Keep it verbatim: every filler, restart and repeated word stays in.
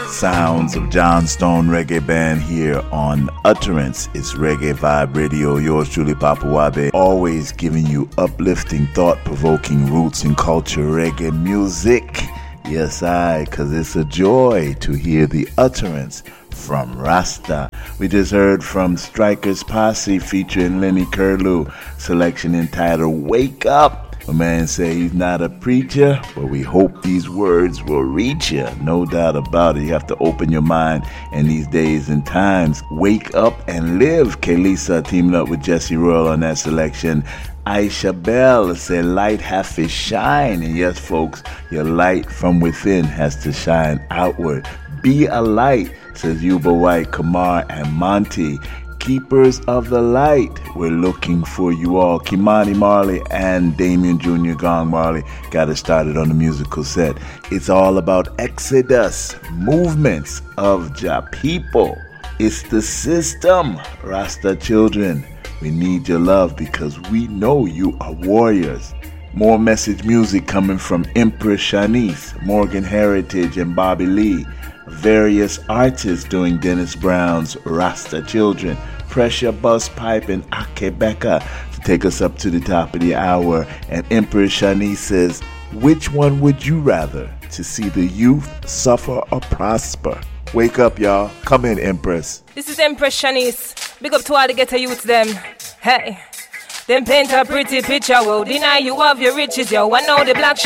Sounds of John Stone Reggae Band here on Utterance. It's Reggae Vibe Radio. Yours truly, Papa Wabe. Always giving you uplifting, thought-provoking roots and culture reggae music. Yes, I, because it's a joy to hear the utterance from Rasta. We just heard from Strikers Posse featuring Lenny Curlew, selection entitled Wake Up. A man say he's not a preacher, but we hope these words will reach you. No doubt about it. You have to open your mind in these days and times. Wake up and live. Kelisa teaming up with Jesse Royal on that selection. Aisha Bell said light hath its shine. And yes, folks, your light from within has to shine outward. Be a light, says Yuba White, Kamar, and Monty. Keepers of the light, we're looking for you all. Kimani Marley and Damian Junior Gong Marley got us started on the musical set. It's all about exodus, movements of Jah people. It's the system, Rasta children. We need your love because we know you are warriors. More message music coming from Empress Shanice, Morgan Heritage, and Bobby Lee. Various artists doing Dennis Brown's Rasta Children, Pressure Bus Pipe, and Akebeka to take us up to the top of the hour. And Empress Shanice says, which one would you rather, to see the youth suffer or prosper? Wake up, y'all. Come in, Empress. This is Empress Shanice. Big up to all the ghetto youths, them. Hey. Them paint a pretty picture, will deny you of your riches, yo. I know the black